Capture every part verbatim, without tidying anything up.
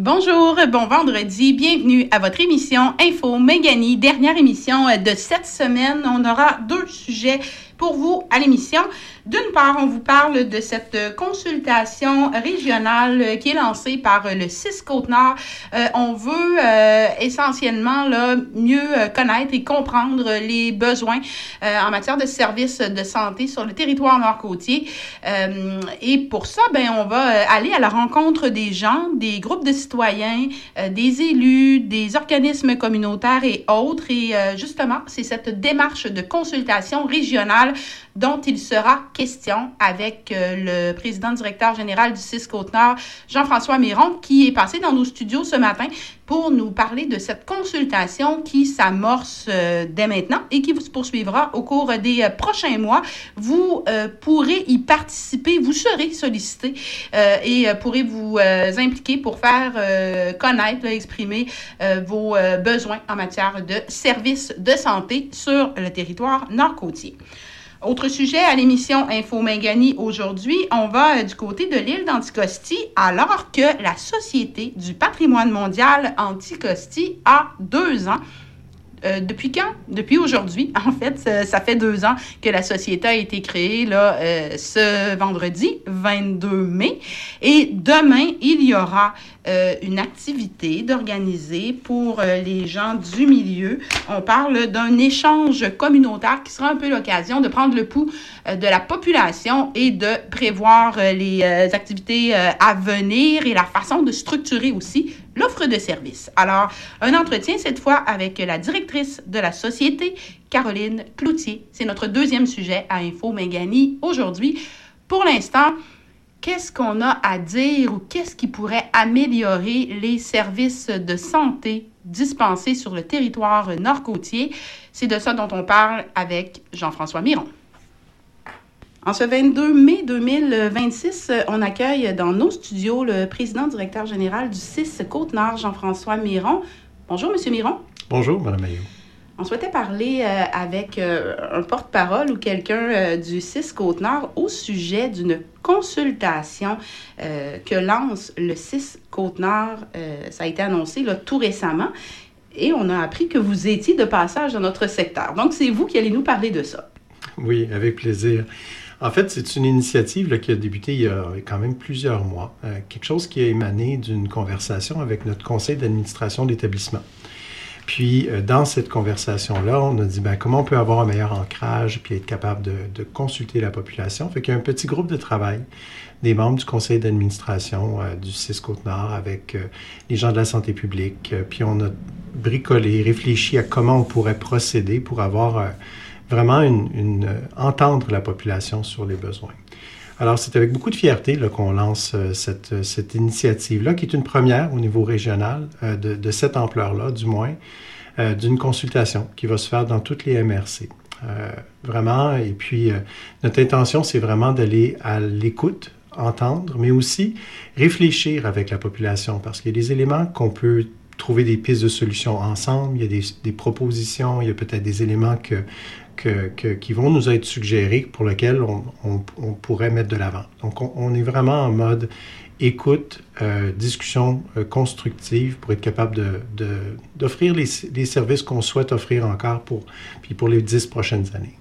Bonjour, bon vendredi, bienvenue à votre émission Info Méganie, dernière émission de cette semaine. On aura deux sujets pour vous à l'émission. D'une part, on vous parle de cette consultation régionale qui est lancée par le C I S Côte-Nord. Euh, on veut euh, essentiellement là, mieux connaître et comprendre les besoins euh, en matière de services de santé sur le territoire nord-côtier. Euh, et pour ça, ben, on va aller à la rencontre des gens, des groupes de citoyens, euh, des élus, des organismes communautaires et autres. Et euh, justement, c'est cette démarche de consultation régionale dont il sera question avec euh, le président directeur général du C I S Côte-Nord, Jean-François Miron, qui est passé dans nos studios ce matin pour nous parler de cette consultation qui s'amorce euh, dès maintenant et qui se poursuivra au cours des euh, prochains mois. Vous euh, pourrez y participer, vous serez sollicité euh, et euh, pourrez vous euh, impliquer pour faire euh, connaître, là, exprimer euh, vos euh, besoins en matière de services de santé sur le territoire nord-côtier. Autre sujet à l'émission Info Méganie aujourd'hui, on va euh, du côté de l'île d'Anticosti alors que la Société du patrimoine mondial Anticosti a deux ans. Euh, depuis quand? Depuis aujourd'hui. En fait, ça, ça fait deux ans que la société a été créée là, euh, ce vendredi vingt-deux mai. Et demain, il y aura euh, une activité d'organiser pour euh, les gens du milieu. On parle d'un échange communautaire qui sera un peu l'occasion de prendre le pouls euh, de la population et de prévoir euh, les euh, activités euh, à venir et la façon de structurer aussi l'offre de services. Alors, un entretien cette fois avec la directrice de la société, Caroline Cloutier. C'est notre deuxième sujet à Info Méganie aujourd'hui. Pour l'instant, qu'est-ce qu'on a à dire ou qu'est-ce qui pourrait améliorer les services de santé dispensés sur le territoire nord-côtier? C'est de ça dont on parle avec Jean-François Miron. En ce vingt-deux mai deux mille vingt-six, on accueille dans nos studios le président directeur général du C I S Côte-Nord, Jean-François Miron. Bonjour, M. Miron. Bonjour, Mme Maillot. On souhaitait parler euh, avec euh, un porte-parole ou quelqu'un euh, du C I S Côte-Nord au sujet d'une consultation euh, que lance le C I S Côte-Nord. Euh, ça a été annoncé là, tout récemment et on a appris que vous étiez de passage dans notre secteur. Donc, c'est vous qui allez nous parler de ça. Oui, avec plaisir. En fait, c'est une initiative là, qui a débuté il y a quand même plusieurs mois. Euh, quelque chose qui a émané d'une conversation avec notre conseil d'administration d'établissement. Puis, euh, dans cette conversation-là, on a dit ben, comment on peut avoir un meilleur ancrage puis être capable de, de consulter la population. Fait qu'il y a un petit groupe de travail des membres du conseil d'administration euh, du C I S Côte-Nord avec euh, les gens de la santé publique. Euh, puis, on a bricolé, réfléchi à comment on pourrait procéder pour avoir... Euh, vraiment une, une, euh, entendre la population sur les besoins. Alors, c'est avec beaucoup de fierté là, qu'on lance euh, cette, cette initiative-là, qui est une première au niveau régional, euh, de, de cette ampleur-là, du moins, euh, d'une consultation qui va se faire dans toutes les M R C. Euh, vraiment, et puis, euh, notre intention, c'est vraiment d'aller à l'écoute, entendre, mais aussi réfléchir avec la population, parce qu'il y a des éléments qu'on peut trouver des pistes de solutions ensemble, il y a des, des propositions, il y a peut-être des éléments que Que, que, qui vont nous être suggérés, pour lesquels on, on, on pourrait mettre de l'avant. Donc, on, on est vraiment en mode écoute, euh, discussion euh, constructive pour être capable de, de, d'offrir les, les services qu'on souhaite offrir encore pour, puis pour les dix prochaines années.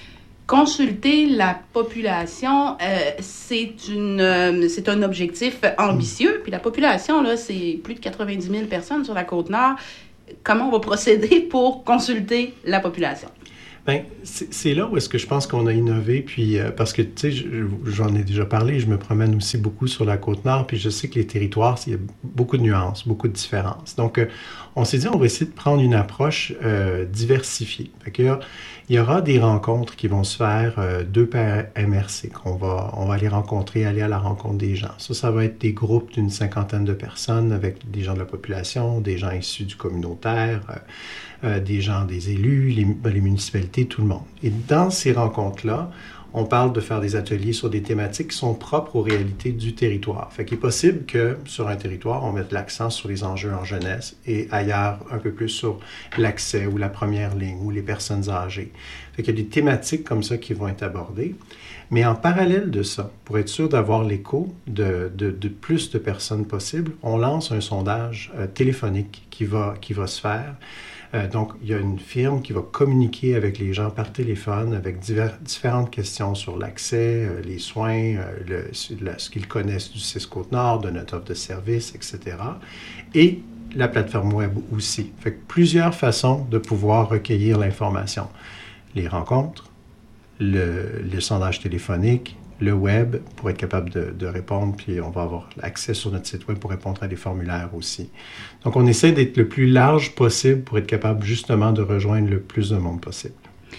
Consulter la population, euh, c'est, une, euh, c'est un objectif ambitieux. Mmh. Puis la population, là, c'est plus de quatre-vingt-dix mille personnes sur la Côte-Nord. Comment on va procéder pour consulter la population? Bien, c'est, c'est là où est-ce que je pense qu'on a innové, puis euh, parce que, tu sais, j'en ai déjà parlé, je me promène aussi beaucoup sur la Côte-Nord, puis je sais que les territoires, il y a beaucoup de nuances, beaucoup de différences. Donc, euh, on s'est dit, on va essayer de prendre une approche euh, diversifiée. Fait qu'il y a, il y aura des rencontres qui vont se faire euh, deux par M R C, qu'on va, on va aller rencontrer, aller à la rencontre des gens. Ça, ça va être des groupes d'une cinquantaine de personnes avec des gens de la population, des gens issus du communautaire, euh, euh, des gens, des élus, les, les municipalités, tout le monde. Et dans ces rencontres-là, on parle de faire des ateliers sur des thématiques qui sont propres aux réalités du territoire. Fait qu'il est possible que sur un territoire, on mette l'accent sur les enjeux en jeunesse et ailleurs un peu plus sur l'accès ou la première ligne ou les personnes âgées. Fait qu'il y a des thématiques comme ça qui vont être abordées. Mais en parallèle de ça, pour être sûr d'avoir l'écho de, de, de plus de personnes possible, on lance un sondage euh, téléphonique qui va, qui va se faire. Euh, donc, il y a une firme qui va communiquer avec les gens par téléphone avec divers, différentes questions sur l'accès, euh, les soins, euh, le, le, ce qu'ils connaissent du C I S Côte-Nord, de notre offre de service, et cetera. Et la plateforme web aussi. Fait que plusieurs façons de pouvoir recueillir l'information. Les rencontres, le, le sondage téléphonique, le web pour être capable de, de répondre, puis on va avoir accès sur notre site web pour répondre à des formulaires aussi. Donc, on essaie d'être le plus large possible pour être capable justement de rejoindre le plus de monde possible.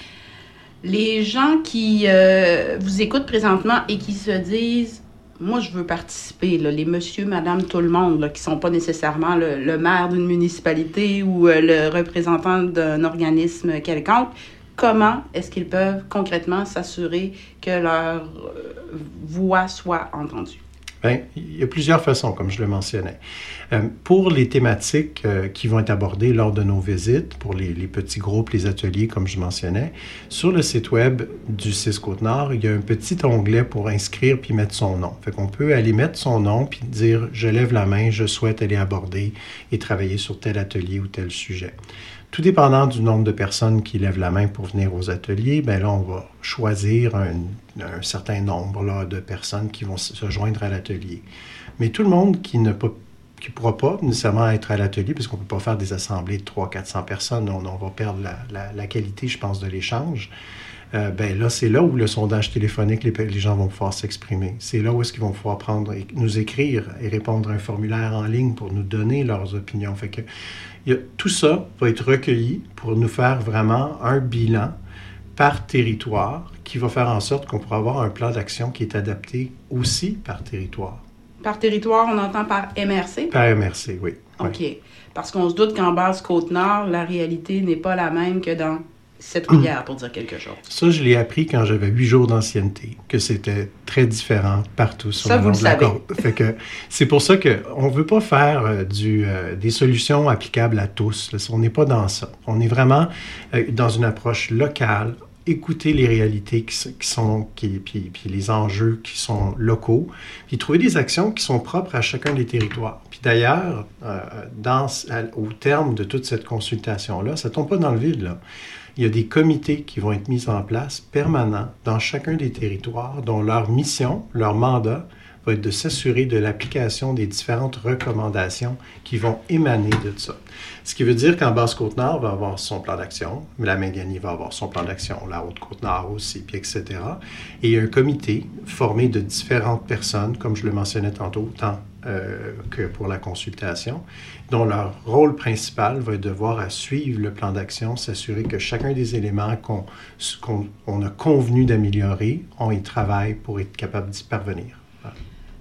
Les gens qui euh, vous écoutent présentement et qui se disent « Moi, je veux participer », là, les monsieur, madame, tout le monde, là, qui ne sont pas nécessairement le, le maire d'une municipalité ou euh, le représentant d'un organisme quelconque, comment est-ce qu'ils peuvent concrètement s'assurer que leur euh, voix soit entendue? Bien, il y a plusieurs façons, comme je le mentionnais. Euh, pour les thématiques euh, qui vont être abordées lors de nos visites, pour les, les petits groupes, les ateliers, comme je mentionnais, sur le site web du C I S Côte-Nord, il y a un petit onglet pour inscrire puis mettre son nom. Fait qu'on peut aller mettre son nom puis dire « Je lève la main, je souhaite aller aborder et travailler sur tel atelier ou tel sujet ». Tout dépendant du nombre de personnes qui lèvent la main pour venir aux ateliers, bien là, on va choisir un, un certain nombre là, de personnes qui vont se joindre à l'atelier. Mais tout le monde qui ne peut, qui pourra pas nécessairement être à l'atelier, parce qu'on ne peut pas faire des assemblées de trois cents à quatre cents personnes, on, on va perdre la, la, la qualité, je pense, de l'échange. Euh, ben là, c'est là où le sondage téléphonique, les, les gens vont pouvoir s'exprimer. C'est là où est-ce qu'ils vont pouvoir prendre, et nous écrire et répondre à un formulaire en ligne pour nous donner leurs opinions. Fait que il y a, tout ça va être recueilli pour nous faire vraiment un bilan par territoire qui va faire en sorte qu'on pourra avoir un plan d'action qui est adapté aussi par territoire. Par territoire, on entend par M R C? Par M R C, oui. OK. Oui. Parce qu'on se doute qu'en Basse-Côte-Nord, la réalité n'est pas la même que dans Sept-Rivières, pour dire quelque chose. Ça, je l'ai appris quand j'avais huit jours d'ancienneté, que c'était très différent partout sur ça, le long de la côte. Fait que c'est pour ça qu'on ne veut pas faire euh, du, euh, des solutions applicables à tous. Là. On n'est pas dans ça. On est vraiment euh, dans une approche locale, écouter les réalités qui, qui sont, qui, puis, puis les enjeux qui sont locaux, puis trouver des actions qui sont propres à chacun des territoires. Puis d'ailleurs, euh, dans, à, au terme de toute cette consultation-là, ça ne tombe pas dans le vide, là. Il y a des comités qui vont être mis en place permanents dans chacun des territoires dont leur mission, leur mandat, va être de s'assurer de l'application des différentes recommandations qui vont émaner de ça. Ce qui veut dire qu'en Basse-Côte-Nord va avoir son plan d'action, la Mingani va avoir son plan d'action, la Haute-Côte-Nord aussi, puis et cetera. Et il y a un comité formé de différentes personnes, comme je le mentionnais tantôt, tant euh, que pour la consultation, dont leur rôle principal va être de voir à suivre le plan d'action, s'assurer que chacun des éléments qu'on, qu'on on a convenu d'améliorer, on y travaille pour être capable d'y parvenir. Voilà.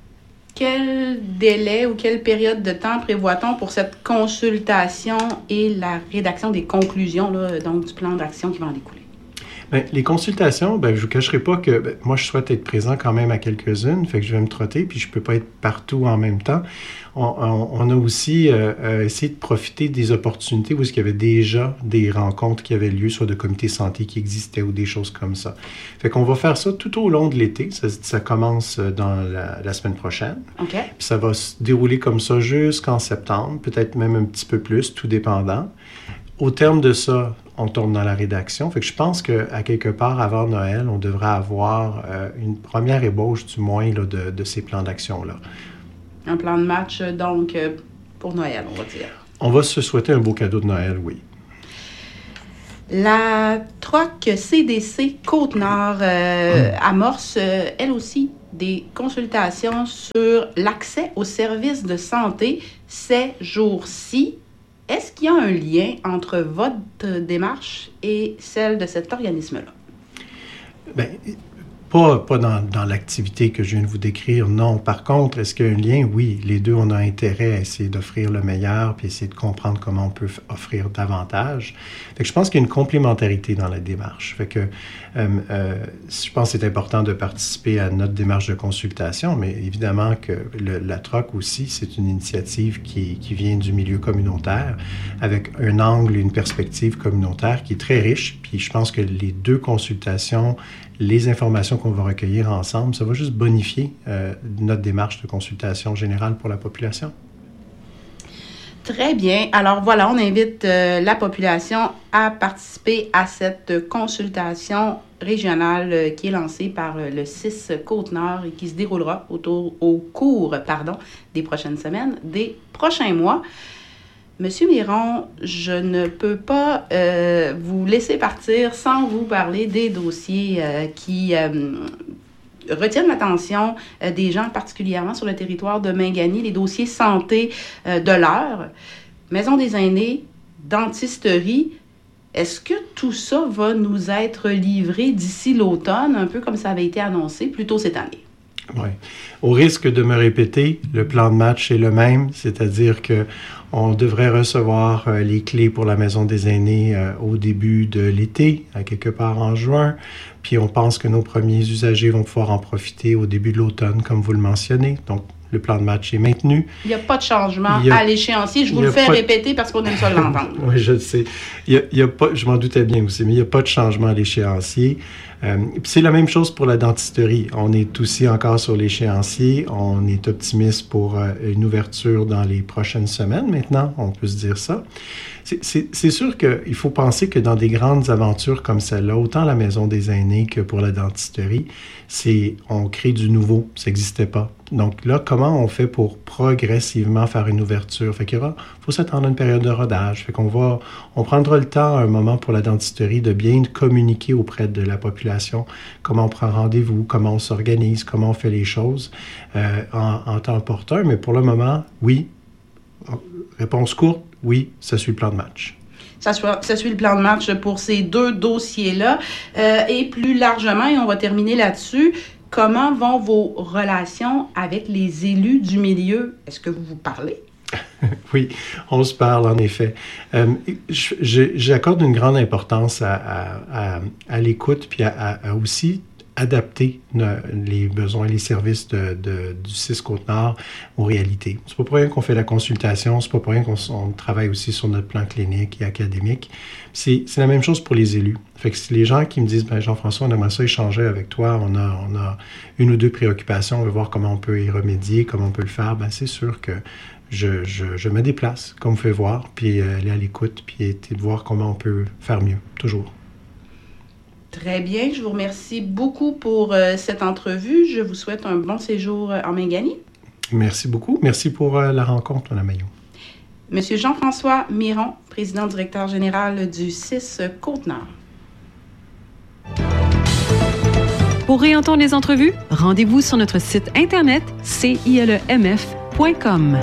Quel délai ou quelle période de temps prévoit-on pour cette consultation et la rédaction des conclusions, là, donc du plan d'action qui va en découler? Bien, les consultations, bien, je ne vous cacherai pas que bien, moi, je souhaite être présent quand même à quelques-unes, fait que je vais me trotter, puis je ne peux pas être partout en même temps. On, on, on a aussi euh, euh, essayé de profiter des opportunités où il y avait déjà des rencontres qui avaient lieu, soit de comités santé qui existaient ou des choses comme ça. Fait qu'on va faire ça tout au long de l'été. Ça, ça commence dans la, la semaine prochaine. OK. Puis ça va se dérouler comme ça jusqu'en septembre, peut-être même un petit peu plus, tout dépendant. Au terme de ça, on tourne dans la rédaction. Fait que je pense qu'à quelque part, avant Noël, on devrait avoir euh, une première ébauche, du moins, là, de, de ces plans d'action-là. Un plan de match, donc, euh, pour Noël, on va dire. On va se souhaiter un beau cadeau de Noël, oui. La troc C D C Côte-Nord euh, hum. amorce, euh, elle aussi, des consultations sur l'accès aux services de santé ces jours-ci. Est-ce qu'il y a un lien entre votre démarche et celle de cet organisme-là? Bien, Pas, pas dans, dans l'activité que je viens de vous décrire, non. Par contre, est-ce qu'il y a un lien? Oui, les deux, on a intérêt à essayer d'offrir le meilleur puis essayer de comprendre comment on peut f- offrir davantage. Fait que je pense qu'il y a une complémentarité dans la démarche. Fait que euh, euh, je pense que c'est important de participer à notre démarche de consultation, mais évidemment que le, la T R O C aussi, c'est une initiative qui, qui vient du milieu communautaire avec un angle et une perspective communautaire qui est très riche. Puis je pense que les deux consultations, les informations qu'on va recueillir ensemble, ça va juste bonifier euh, notre démarche de consultation générale pour la population. Très bien. Alors voilà, on invite euh, la population à participer à cette consultation régionale euh, qui est lancée par euh, le C I S Côte-Nord et qui se déroulera autour, au cours pardon, des prochaines semaines, des prochains mois. Monsieur Miron, je ne peux pas euh, vous laisser partir sans vous parler des dossiers euh, qui euh, retiennent l'attention euh, des gens, particulièrement sur le territoire de Mingani, les dossiers santé euh, de l'heure, maison des aînés, dentisterie. Est-ce que tout ça va nous être livré d'ici l'automne, un peu comme ça avait été annoncé plus tôt cette année? Oui. Au risque de me répéter, le plan de match est le même, c'est-à-dire que on devrait recevoir euh, les clés pour la Maison des aînés euh, au début de l'été, à quelque part en juin, puis on pense que nos premiers usagers vont pouvoir en profiter au début de l'automne, comme vous le mentionnez. Donc, le plan de match est maintenu. Il n'y a pas de changement a, à l'échéancier. Je vous le fais pas, répéter parce qu'on aime ça l'entendre. Oui, je le sais. Il y a, il y a pas, je m'en doutais bien aussi, mais il n'y a pas de changement à l'échéancier. Euh, c'est la même chose pour la dentisterie. On est aussi encore sur l'échéancier. On est optimiste pour euh, une ouverture dans les prochaines semaines maintenant, on peut se dire ça. C'est, c'est, c'est sûr qu'il faut penser que dans des grandes aventures comme celle-là, autant la Maison des aînés que pour la dentisterie, c'est on crée du nouveau, ça n'existait pas. Donc là, comment on fait pour progressivement faire une ouverture? Fait qu'il y aura, faut s'attendre à une période de rodage. Fait qu'on va, on prendra le temps, un moment pour la dentisterie, de bien communiquer auprès de la population comment on prend rendez-vous, comment on s'organise, comment on fait les choses euh, en, en temps opportun. Mais pour le moment, oui. Réponse courte, oui, ça suit le plan de match. Ça suit, ça suit le plan de match pour ces deux dossiers-là. Euh, et plus largement, et on va terminer là-dessus, comment vont vos relations avec les élus du milieu? Est-ce que vous vous parlez? Oui, on se parle en effet. Euh, je, j'accorde une grande importance à, à, à, à l'écoute puis à, à, à aussi adapter ne, les besoins et les services de, de, du C I S Côte-Nord aux réalités. C'est pas pour rien qu'on fait la consultation, c'est pas pour rien qu'on on travaille aussi sur notre plan clinique et académique. C'est, c'est la même chose pour les élus. Fait que c'est les gens qui me disent, ben Jean-François, on aimerait ça échanger avec toi, on a, on a une ou deux préoccupations, on veut voir comment on peut y remédier, comment on peut le faire, ben c'est sûr que je, je, je me déplace, comme vous faites voir, puis euh, aller à l'écoute, puis essayer de voir comment on peut faire mieux, toujours. Très bien, je vous remercie beaucoup pour euh, cette entrevue. Je vous souhaite un bon séjour en Mingani. Merci beaucoup. Merci pour euh, la rencontre, Mme Maillot. Monsieur Jean-François Miron, président directeur général du C I S Côte-Nord. Pour réentendre les entrevues, rendez-vous sur notre site internet c i l e m f point com.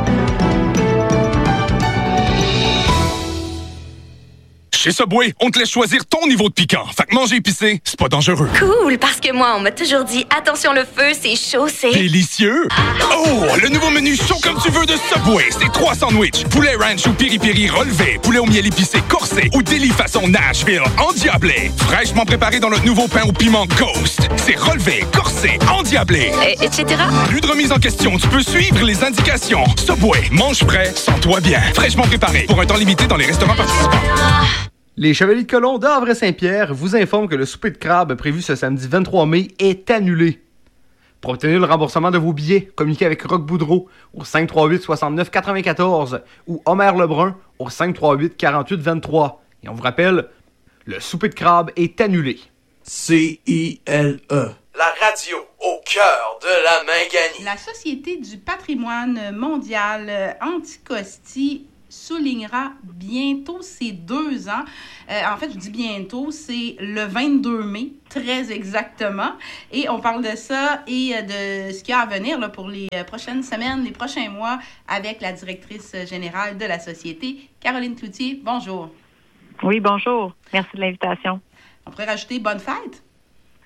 Chez Subway, on te laisse choisir ton niveau de piquant. Fait que manger épicé, c'est pas dangereux. Cool, parce que moi, on m'a toujours dit, attention le feu, c'est chaud, c'est... Délicieux! Oh, le nouveau menu chaud comme tu veux de Subway. C'est trois sandwichs. Poulet ranch ou piri-piri relevé. Poulet au miel épicé corsé. Ou délit façon Nashville endiablé. Fraîchement préparé dans notre nouveau pain au piment Ghost. C'est relevé, corsé, endiablé. Et, etc. Plus de remise en question. Tu peux suivre les indications. Subway, mange frais, sens-toi bien. Fraîchement préparé. Pour un temps limité dans les restaurants participants. Les Chevaliers de Colomb d'Havre-Saint-Pierre vous informent que le souper de crabe prévu ce samedi vingt-trois mai est annulé. Pour obtenir le remboursement de vos billets, communiquez avec Roch Boudreau au cinq trois huit soixante-neuf quatre-vingt-quatorze ou Omer Lebrun au cinq trois huit quarante-huit vingt-trois. Et on vous rappelle, le souper de crabe est annulé. C I L E, la radio au cœur de la Mingani. La Société du patrimoine mondial Anticosti soulignera bientôt ses deux ans. Euh, en fait, je dis bientôt, c'est le vingt-deux mai, très exactement. Et on parle de ça et de ce qu'il y a à venir là, pour les prochaines semaines, les prochains mois, avec la directrice générale de la Société, Caroline Cloutier. Bonjour. Oui, bonjour. Merci de l'invitation. On pourrait rajouter bonne fête.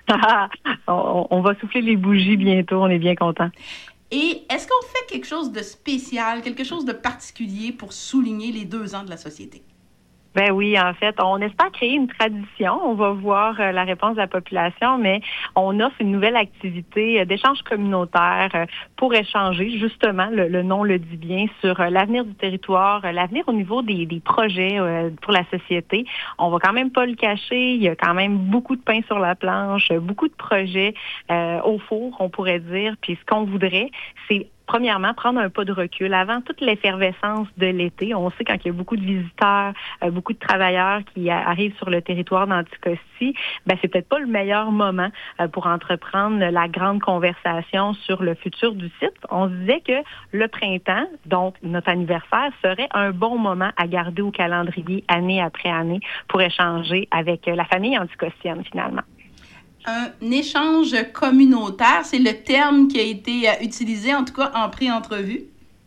on, on va souffler les bougies bientôt, on est bien contents. Et est-ce qu'on fait quelque chose de spécial, quelque chose de particulier pour souligner les deux ans de la société? Ben oui, en fait, on espère créer une tradition. On va voir euh, la réponse de la population, mais on offre une nouvelle activité euh, d'échange communautaire euh, pour échanger, justement, le, le nom le dit bien, sur euh, l'avenir du territoire, euh, l'avenir au niveau des, des projets euh, pour la société. On va quand même pas le cacher, il y a quand même beaucoup de pain sur la planche, beaucoup de projets euh, au four, on pourrait dire. Puis ce qu'on voudrait, c'est premièrement, prendre un pas de recul. Avant toute l'effervescence de l'été, on sait quand il y a beaucoup de visiteurs, euh, beaucoup de travailleurs qui a, arrivent sur le territoire d'Anticosti, ben c'est peut-être pas le meilleur moment euh, pour entreprendre la grande conversation sur le futur du site. On se disait que le printemps, donc notre anniversaire, serait un bon moment à garder au calendrier année après année pour échanger avec la famille anticostienne finalement. Un échange communautaire, c'est le terme qui a été utilisé, en tout cas en pré-entrevue.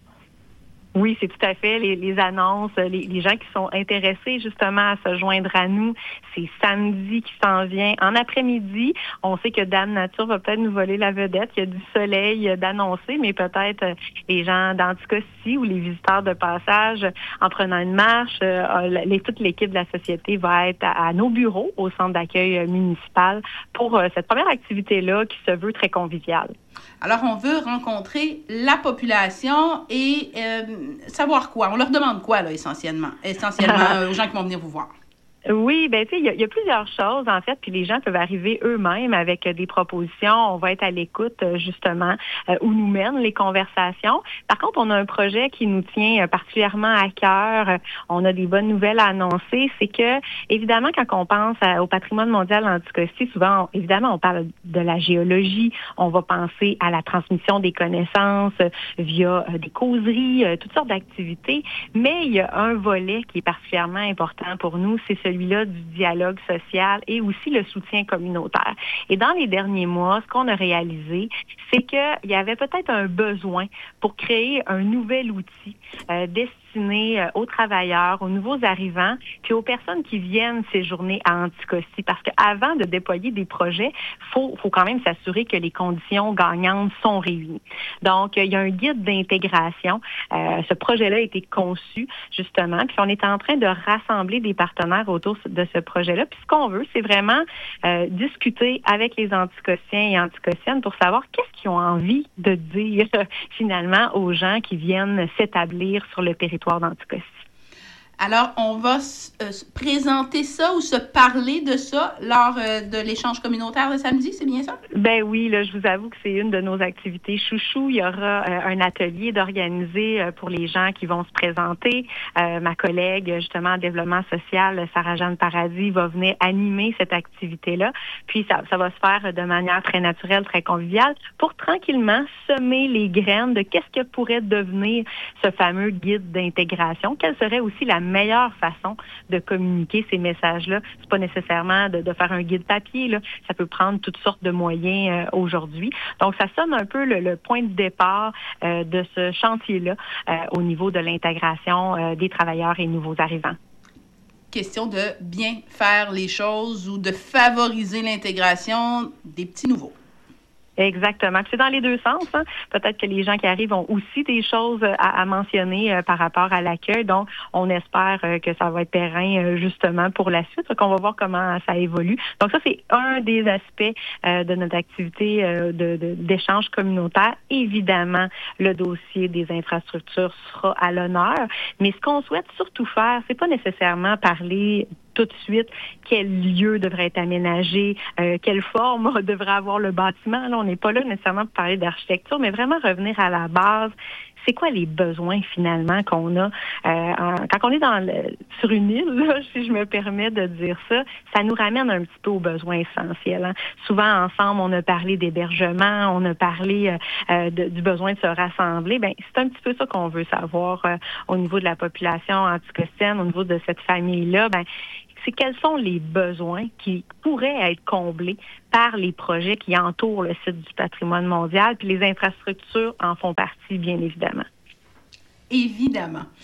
Oui, c'est tout à fait. Les, les annonces, les, les gens qui sont intéressés justement à se joindre à nous, c'est samedi qui s'en vient. En après-midi, on sait que Dame Nature va peut-être nous voler la vedette. Il y a du soleil d'annoncer, mais peut-être les gens d'Anticosti ou les visiteurs de passage, en prenant une marche, les, toute l'équipe de la société va être à, à nos bureaux au centre d'accueil municipal pour cette première activité-là qui se veut très conviviale. Alors, on veut rencontrer la population et euh, savoir quoi. On leur demande quoi, là, essentiellement, essentiellement aux gens qui vont venir vous voir. Oui, ben tu sais, il y, y a plusieurs choses en fait, puis les gens peuvent arriver eux-mêmes avec euh, des propositions. On va être à l'écoute euh, justement euh, où nous mènent les conversations. Par contre, on a un projet qui nous tient euh, particulièrement à cœur. Euh, on a des bonnes nouvelles à annoncer. C'est que évidemment, quand on pense à, au patrimoine mondial Anticosti, souvent, on, évidemment, on parle de la géologie. On va penser à la transmission des connaissances euh, via euh, des causeries, euh, toutes sortes d'activités. Mais il y a un volet qui est particulièrement important pour nous, c'est celui celui-là du dialogue social et aussi le soutien communautaire. Et dans les derniers mois, ce qu'on a réalisé, c'est qu'il y avait peut-être un besoin pour créer un nouvel outil euh, destiné euh, aux travailleurs, aux nouveaux arrivants, puis aux personnes qui viennent séjourner à Anticosti. Parce qu'avant de déployer des projets, il faut, faut quand même s'assurer que les conditions gagnantes sont réunies. Donc, il y a un guide d'intégration. Euh, ce projet-là a été conçu, justement, puis on est en train de rassembler des partenaires autour de ce projet-là. Puis ce qu'on veut, c'est vraiment euh, discuter avec les Anticostiens et Anticostiennes pour savoir qu'est-ce qu'ils ont envie de dire euh, finalement aux gens qui viennent s'établir sur le territoire d'Anticosti. Alors, on va euh, présenter ça ou se parler de ça lors euh, de l'échange communautaire de samedi, c'est bien ça? Ben oui, là, je vous avoue que c'est une de nos activités chouchou. Il y aura euh, un atelier d'organiser euh, pour les gens qui vont se présenter. Euh, ma collègue, justement, en développement social, Sarah-Jeanne Paradis, va venir animer cette activité-là. Puis, ça, ça va se faire de manière très naturelle, très conviviale, pour tranquillement semer les graines de qu'est-ce que pourrait devenir ce fameux guide d'intégration. Quelle serait aussi la meilleure façon de communiquer ces messages-là. C'est pas nécessairement de, de faire un guide papier, là. Ça peut prendre toutes sortes de moyens euh, aujourd'hui. Donc, ça sonne un peu le, le point de départ euh, de ce chantier-là euh, au niveau de l'intégration euh, des travailleurs et nouveaux arrivants. Question de bien faire les choses ou de favoriser l'intégration des petits nouveaux. Exactement. C'est dans les deux sens. Hein. Peut-être que les gens qui arrivent ont aussi des choses à, à mentionner euh, par rapport à l'accueil. Donc, on espère euh, que ça va être périn euh, justement pour la suite. Donc, on va voir comment ça évolue. Donc, ça, c'est un des aspects euh, de notre activité euh, de, de, d'échange communautaire. Évidemment, le dossier des infrastructures sera à l'honneur. Mais ce qu'on souhaite surtout faire, c'est pas nécessairement parler tout de suite quel lieu devrait être aménagé, euh, quelle forme devrait avoir le bâtiment. Là, on n'est pas là nécessairement pour parler d'architecture, mais vraiment revenir à la base. C'est quoi les besoins finalement qu'on a? Euh, en, quand on est dans le, sur une île, là, si je me permets de dire ça, ça nous ramène un petit peu aux besoins essentiels. Hein. Souvent, ensemble, on a parlé d'hébergement, on a parlé euh, de, du besoin de se rassembler. Ben, c'est un petit peu ça qu'on veut savoir euh, au niveau de la population anticostienne, au niveau de cette famille-là. Ben, c'est quels sont les besoins qui pourraient être comblés par les projets qui entourent le site du patrimoine mondial, puis les infrastructures en font partie, bien évidemment. Évidemment.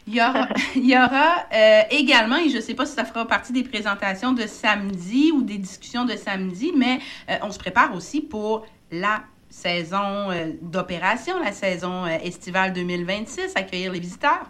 Il y aura, il y aura euh, également, et je ne sais pas si ça fera partie des présentations de samedi ou des discussions de samedi, mais euh, on se prépare aussi pour la saison euh, d'opération, la saison euh, estivale deux mille vingt-six, accueillir les visiteurs.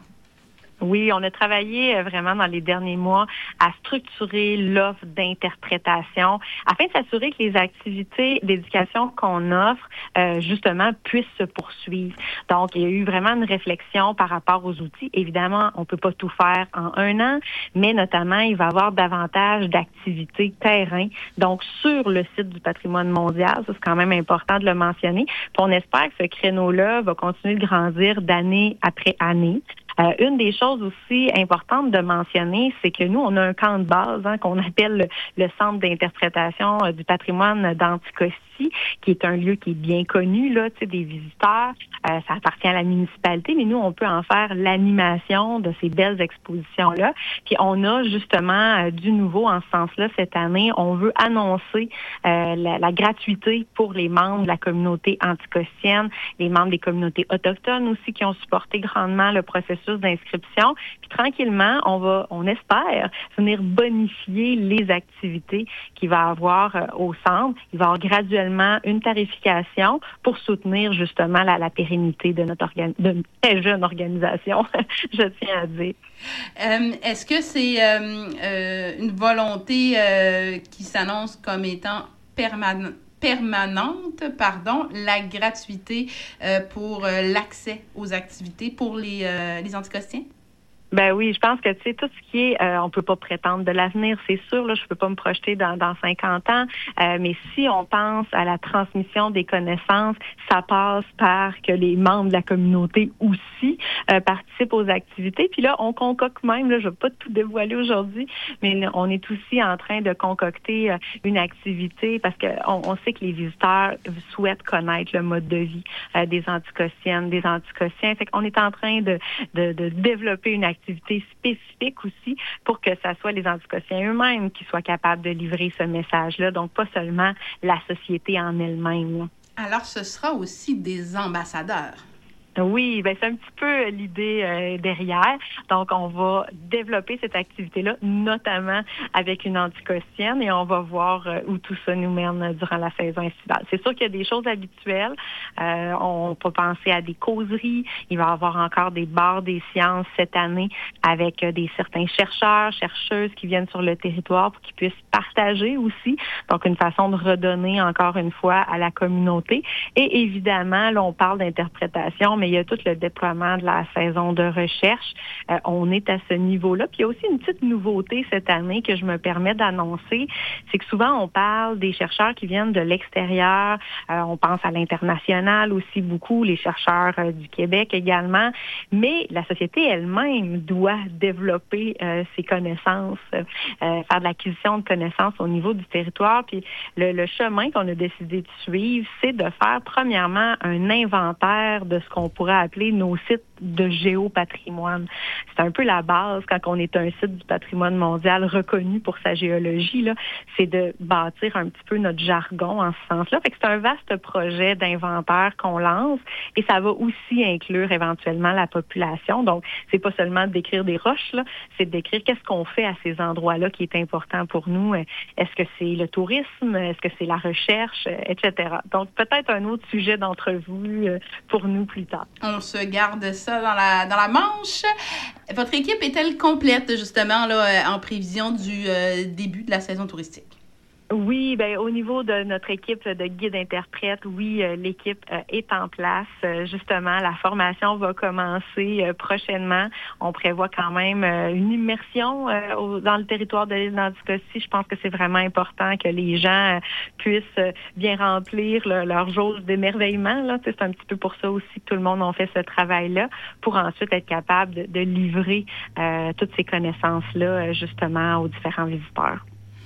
Oui, on a travaillé vraiment dans les derniers mois à structurer l'offre d'interprétation afin de s'assurer que les activités d'éducation qu'on offre, euh, justement, puissent se poursuivre. Donc, il y a eu vraiment une réflexion par rapport aux outils. Évidemment, on peut pas tout faire en un an, mais notamment, il va y avoir davantage d'activités terrain, donc sur le site du patrimoine mondial. Ça, c'est quand même important de le mentionner. Puis on espère que ce créneau-là va continuer de grandir d'année après année. Euh, une des choses aussi importantes de mentionner, c'est que nous, on a un camp de base hein, qu'on appelle le, le Centre d'interprétation euh, du patrimoine d'Anticosti, qui est un lieu qui est bien connu là, tu sais, des visiteurs. Euh, ça appartient à la municipalité, mais nous, on peut en faire l'animation de ces belles expositions-là. Puis on a justement euh, du nouveau en ce sens-là cette année. On veut annoncer euh, la, la gratuité pour les membres de la communauté anticostienne, les membres des communautés autochtones aussi qui ont supporté grandement le processus d'inscription. Puis tranquillement, on va, on espère venir bonifier les activités qu'il va y avoir euh, au centre. Il va y avoir graduellement une tarification pour soutenir justement la, la pérennité de notre organ- de notre très jeune organisation, je tiens à dire. Euh, est-ce que c'est euh, euh, une volonté euh, qui s'annonce comme étant permanente? permanente, pardon, la gratuité euh, pour euh, l'accès aux activités pour les, euh, les anticostiens? Ben oui, je pense que tu sais tout ce qui est, euh, on peut pas prétendre de l'avenir, c'est sûr. Là, je peux pas me projeter dans, dans cinquante ans, euh, mais si on pense à la transmission des connaissances, ça passe par que les membres de la communauté aussi euh, participent aux activités. Puis là, on concocte même, là, je vais pas tout dévoiler aujourd'hui, mais on est aussi en train de concocter euh, une activité parce que on, on sait que les visiteurs souhaitent connaître le mode de vie euh, des anticostiennes, des anticostiens. Fait qu'on est en train de, de, de développer une activité activités spécifiques aussi pour que ça soit les anticostiens eux-mêmes qui soient capables de livrer ce message-là, donc pas seulement la société en elle-même. Là. Alors, ce sera aussi des ambassadeurs. Oui, ben c'est un petit peu l'idée euh, derrière. Donc, on va développer cette activité-là, notamment avec une anticostienne, et on va voir euh, où tout ça nous mène durant la saison estivale. C'est sûr qu'il y a des choses habituelles. Euh, on peut penser à des causeries. Il va y avoir encore des bars des sciences cette année avec euh, des certains chercheurs, chercheuses qui viennent sur le territoire pour qu'ils puissent partager aussi. Donc, une façon de redonner encore une fois à la communauté. Et évidemment, là, on parle d'interprétation, mais il y a tout le déploiement de la saison de recherche. Euh, on est à ce niveau-là. Puis il y a aussi une petite nouveauté cette année que je me permets d'annoncer, c'est que souvent on parle des chercheurs qui viennent de l'extérieur. Euh, on pense à l'international aussi beaucoup, les chercheurs euh, du Québec également. Mais la société elle-même doit développer euh, ses connaissances, euh, faire de l'acquisition de connaissances au niveau du territoire. Puis le, le chemin qu'on a décidé de suivre, c'est de faire premièrement un inventaire de ce qu'on pourrait appeler nos sites de géopatrimoine. C'est un peu la base quand on est un site du patrimoine mondial reconnu pour sa géologie, là, c'est de bâtir un petit peu notre jargon en ce sens-là. Fait que c'est un vaste projet d'inventaire qu'on lance et ça va aussi inclure éventuellement la population. Donc, c'est pas seulement de décrire des roches, là, c'est de décrire qu'est-ce qu'on fait à ces endroits-là qui est important pour nous. Est-ce que c'est le tourisme? Est-ce que c'est la recherche? et cetera. Donc, peut-être un autre sujet d'entrevue pour nous plus tard. On se garde ça dans la, dans la manche. Votre équipe est-elle complète, justement, là, en prévision du euh, début de la saison touristique? Oui, ben au niveau de notre équipe de guide-interprète, oui, euh, l'équipe euh, est en place. Euh, justement, la formation va commencer euh, prochainement. On prévoit quand même euh, une immersion euh, au, dans le territoire de l'île d'Anticosti. Je pense que c'est vraiment important que les gens euh, puissent euh, bien remplir le, leur jauge d'émerveillement. Là. C'est un petit peu pour ça aussi que tout le monde a fait ce travail-là, pour ensuite être capable de, de livrer euh, toutes ces connaissances-là, euh, justement, aux différents visiteurs.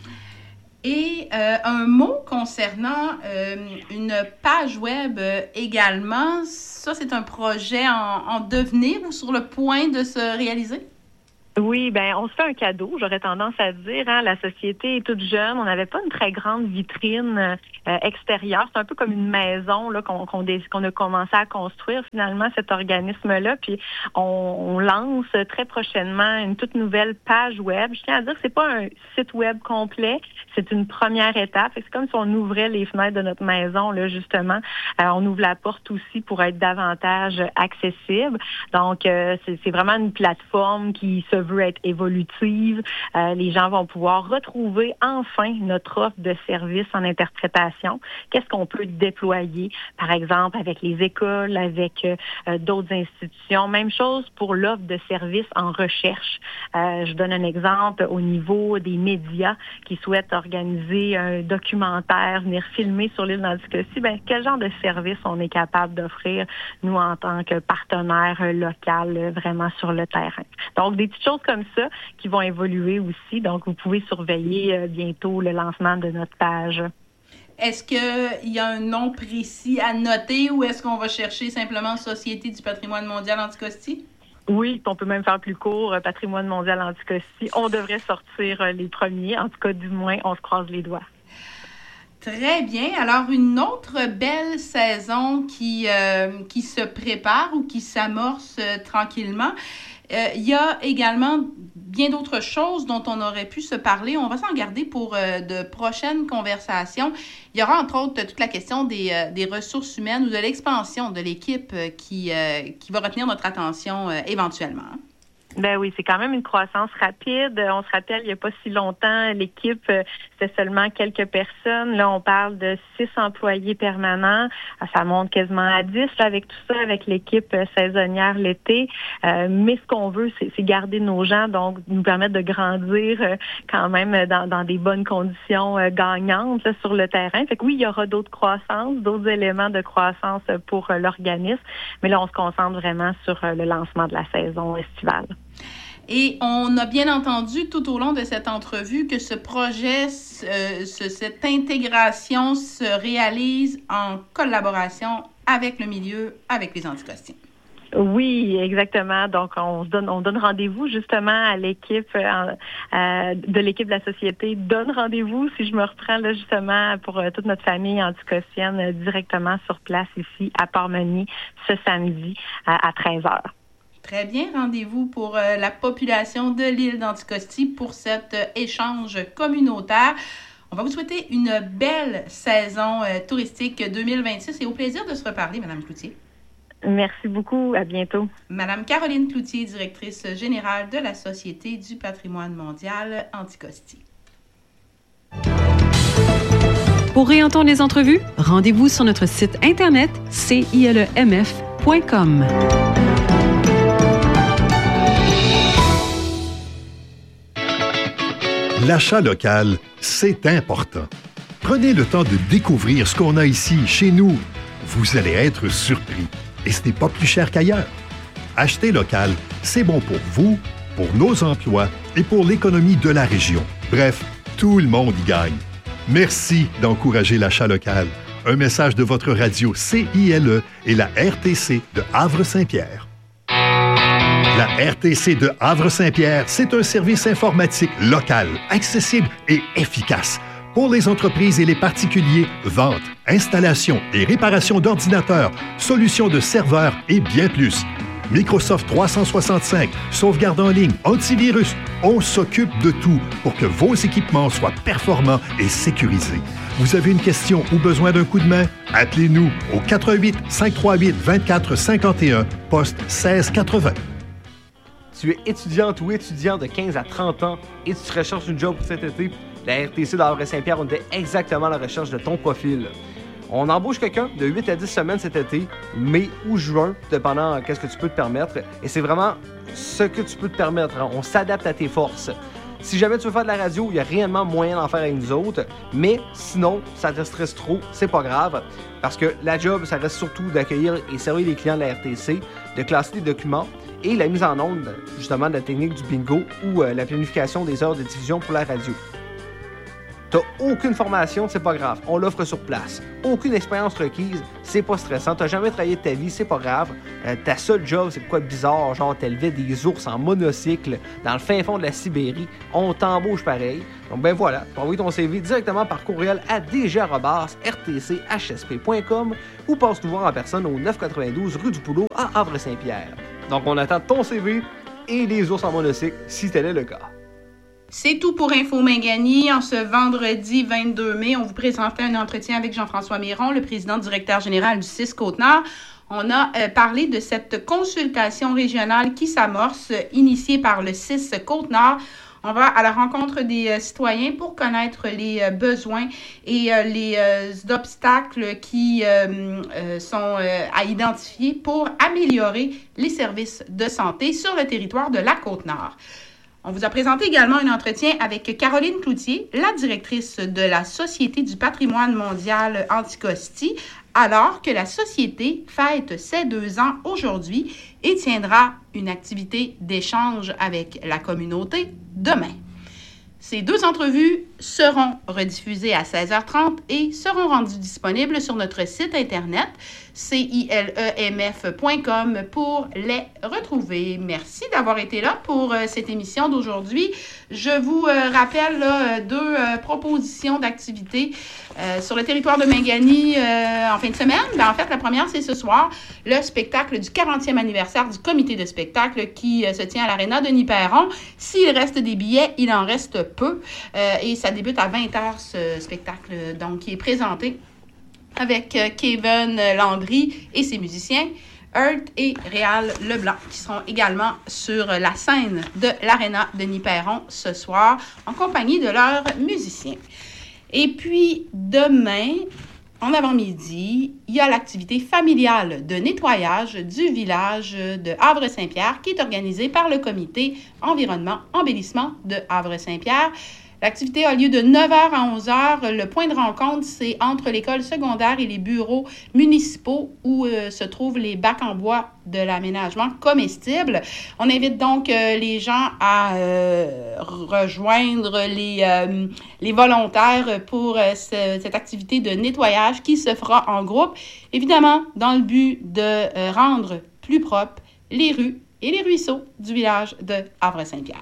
Et euh, un mot concernant euh, une page web euh, également, ça c'est un projet en, en devenir ou sur le point de se réaliser? Oui, ben on se fait un cadeau, j'aurais tendance à dire. Hein, la société est toute jeune, on n'avait pas une très grande vitrine euh, extérieure. C'est un peu comme une maison là qu'on, qu'on, dé, qu'on a commencé à construire finalement cet organisme-là. Puis on, on lance très prochainement une toute nouvelle page web. Je tiens à dire que c'est pas un site web complet, c'est une première étape. C'est comme si on ouvrait les fenêtres de notre maison là justement. Euh, on ouvre la porte aussi pour être davantage accessible. Donc euh, c'est, c'est vraiment une plateforme qui se veut être évolutive. Euh, les gens vont pouvoir retrouver enfin notre offre de services en interprétation. Qu'est-ce qu'on peut déployer, par exemple, avec les écoles, avec euh, d'autres institutions. Même chose pour l'offre de services en recherche. Euh, je donne un exemple au niveau des médias qui souhaitent organiser un documentaire, venir filmer sur l'île d'Anticosti. Ben, quel genre de services on est capable d'offrir, nous, en tant que partenaire local, vraiment sur le terrain. Donc, des petites choses comme ça qui vont évoluer aussi. Donc, vous pouvez surveiller euh, bientôt le lancement de notre page. Est-ce qu'il y a un nom précis à noter ou est-ce qu'on va chercher simplement Société du patrimoine mondial Anticosti? Oui, on peut même faire plus court, euh, Patrimoine mondial Anticosti. On devrait sortir euh, les premiers. En tout cas, du moins, on se croise les doigts. Très bien. Alors, une autre belle saison qui, euh, qui se prépare ou qui s'amorce euh, tranquillement. Euh, il y a également bien d'autres choses dont on aurait pu se parler. On va s'en garder pour euh, de prochaines conversations. Il y aura entre autres toute la question des, euh, des ressources humaines ou de l'expansion de l'équipe euh, qui, euh, qui va retenir notre attention euh, éventuellement. Ben oui, c'est quand même une croissance rapide. On se rappelle, il n'y a pas si longtemps, l'équipe, c'était seulement quelques personnes. Là, on parle de six employés permanents. Ça monte quasiment à dix là, avec tout ça, avec l'équipe saisonnière l'été. Euh, mais ce qu'on veut, c'est, c'est garder nos gens, donc nous permettre de grandir euh, quand même dans, dans des bonnes conditions euh, gagnantes là, sur le terrain. Fait que oui, il y aura d'autres croissances, d'autres éléments de croissance pour euh, l'organisme. Mais là, on se concentre vraiment sur euh, le lancement de la saison estivale. Et on a bien entendu tout au long de cette entrevue que ce projet, euh, ce, cette intégration se réalise en collaboration avec le milieu, avec les anticostiens. Oui, exactement. Donc, on se donne, on donne rendez-vous justement à l'équipe euh, euh, de l'équipe de la société. Donne rendez-vous, si je me reprends là justement pour euh, toute notre famille anticostienne euh, directement sur place ici à Port-Meunier ce samedi euh, à treize heures. Très bien. Rendez-vous pour euh, la population de l'île d'Anticosti pour cet euh, échange communautaire. On va vous souhaiter une belle saison euh, touristique deux mille vingt-six et au plaisir de se reparler, Mme Cloutier. Merci beaucoup. À bientôt. Mme Caroline Cloutier, directrice générale de la Société du patrimoine mondial Anticosti. Pour réentendre les entrevues, rendez-vous sur notre site internet c i l e m f point com. L'achat local, c'est important. Prenez le temps de découvrir ce qu'on a ici, chez nous. Vous allez être surpris. Et ce n'est pas plus cher qu'ailleurs. Acheter local, c'est bon pour vous, pour nos emplois et pour l'économie de la région. Bref, tout le monde y gagne. Merci d'encourager l'achat local. Un message de votre radio C I L E et la R T C de Havre-Saint-Pierre. La R T C de Havre-Saint-Pierre, c'est un service informatique local, accessible et efficace. Pour les entreprises et les particuliers, vente, installation et réparation d'ordinateurs, solutions de serveurs et bien plus. Microsoft trois cent soixante-cinq, sauvegarde en ligne, antivirus, on s'occupe de tout pour que vos équipements soient performants et sécurisés. Vous avez une question ou besoin d'un coup de main? Appelez-nous au quatre un huit, cinq trois huit, vingt-quatre cinquante et un, poste seize quatre-vingts. Tu es étudiante ou étudiant de quinze à trente ans et tu recherches une job pour cet été, la R T C d'Havre-Saint-Pierre, on était exactement à la recherche de ton profil. On embauche quelqu'un de huit à dix semaines cet été, mai ou juin, dépendant qu'est-ce que tu peux te permettre. Et c'est vraiment ce que tu peux te permettre. Hein. On s'adapte à tes forces. Si jamais tu veux faire de la radio, il y a réellement moyen d'en faire avec nous autres. Mais sinon, ça te stresse trop, c'est pas grave. Parce que la job, ça reste surtout d'accueillir et servir les clients de la R T C, de classer les documents et la mise en onde, justement, de la technique du bingo ou euh, la planification des heures de diffusion pour la radio. T'as aucune formation, c'est pas grave, on l'offre sur place. Aucune expérience requise, c'est pas stressant. T'as jamais travaillé de ta vie, c'est pas grave. Euh, ta seule job, c'est quoi de bizarre, genre t'élevais des ours en monocycle dans le fin fond de la Sibérie. On t'embauche pareil. Donc ben voilà, tu peux envoyer ton C V directement par courriel à d g arobase r t c h s p point com ou passe nous voir en personne au neuf cent quatre-vingt-douze rue du Poulot à Havre-Saint-Pierre. Donc on attend ton C V et les ours en monocycle si tel est le cas. C'est tout pour Info Méganie. En ce vendredi vingt-deux mai, on vous présentait un entretien avec Jean-François Miron, le président directeur général du C I S Côte-Nord. On a euh, parlé de cette consultation régionale qui s'amorce, euh, initiée par le C I S Côte-Nord. On va à la rencontre des euh, citoyens pour connaître les euh, besoins et euh, les euh, obstacles qui euh, euh, sont euh, à identifier pour améliorer les services de santé sur le territoire de la Côte-Nord. On vous a présenté également un entretien avec Caroline Cloutier, la directrice de la Société du patrimoine mondial Anticosti, alors que la Société fête ses deux ans aujourd'hui et tiendra une activité d'échange avec la communauté demain. Ces deux entrevues seront rediffusées à seize heures trente et seront rendues disponibles sur notre site internet c i l e m f point com pour les retrouver. Merci d'avoir été là pour euh, cette émission d'aujourd'hui. Je vous euh, rappelle là, deux euh, propositions d'activités euh, sur le territoire de Méganie euh, en fin de semaine. Ben, en fait, la première, c'est ce soir, le spectacle du quarantième anniversaire du comité de spectacle qui euh, se tient à l'Aréna Denis-Perron. S'il reste des billets, il en reste peu euh, et ça débute à vingt heures ce spectacle, donc qui est présenté avec euh, Kevin Landry et ses musiciens, Earth et Réal Leblanc, qui seront également sur la scène de l'Aréna Denis-Perron ce soir, en compagnie de leurs musiciens. Et puis, demain, en avant-midi, il y a l'activité familiale de nettoyage du village de Havre-Saint-Pierre, qui est organisée par le comité Environnement Embellissement de Havre-Saint-Pierre. L'activité a lieu de neuf heures à onze heures. Le point de rencontre, c'est entre l'école secondaire et les bureaux municipaux où euh, se trouvent les bacs en bois de l'aménagement comestible. On invite donc euh, les gens à euh, rejoindre les, euh, les volontaires pour euh, ce, cette activité de nettoyage qui se fera en groupe, évidemment dans le but de euh, rendre plus propres les rues et les ruisseaux du village de Havre-Saint-Pierre.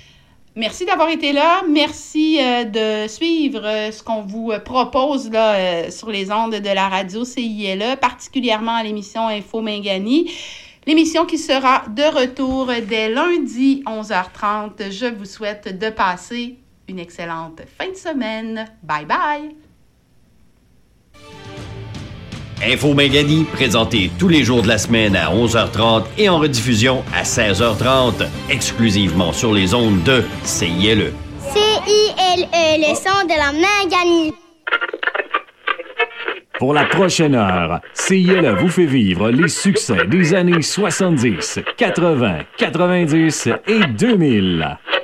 Merci d'avoir été là. Merci euh, de suivre euh, ce qu'on vous euh, propose là, euh, sur les ondes de la radio C I L E, particulièrement à l'émission Info Méganie. L'émission qui sera de retour dès lundi onze heures trente. Je vous souhaite de passer une excellente fin de semaine. Bye bye! Info Méganie, présenté tous les jours de la semaine à onze heures trente et en rediffusion à seize heures trente, exclusivement sur les ondes de C I L E. C I L E, le son de la Méganie. Pour la prochaine heure, C I L E vous fait vivre les succès des années soixante-dix, quatre-vingts, quatre-vingt-dix et deux mille.